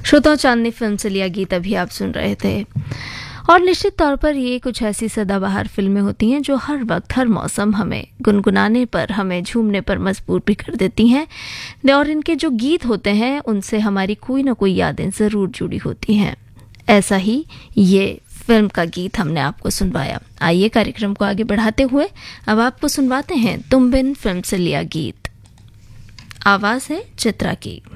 श्रोताओं, चांदनी फिल्म से लिया गीत अभी आप सुन रहे थे। और निश्चित तौर पर ये कुछ ऐसी सदाबहार फिल्में होती हैं जो हर वक्त हर मौसम हमें गुनगुनाने पर, हमें झूमने पर मजबूर भी कर देती हैं। और इनके जो गीत होते हैं उनसे हमारी कोई ना कोई यादें ज़रूर जुड़ी होती हैं। ऐसा ही ये फिल्म का गीत हमने आपको सुनवाया। आइए कार्यक्रम को आगे बढ़ाते हुए अब आपको सुनवाते हैं तुम बिन फिल्म से लिया गीत। आवाज़ है चित्रा की।